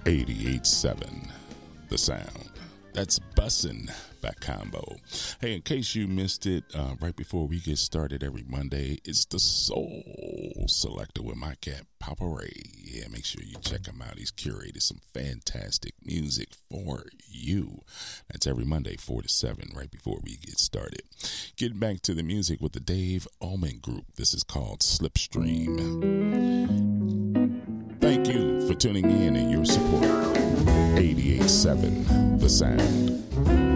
88.7 The Sound. That's Bussin' by Combo. Hey, in case you missed it, right before we get started every Monday, it's the Soul Selector with my cat, Papa Ray. Yeah, make sure you check him out. He's curated some fantastic music for you. That's every Monday, 4 to 7, right before we get started. Getting back to the music with the Dave Allman Group. This is called Slipstream. Thank you for tuning in and your support. 88.7 The Sound.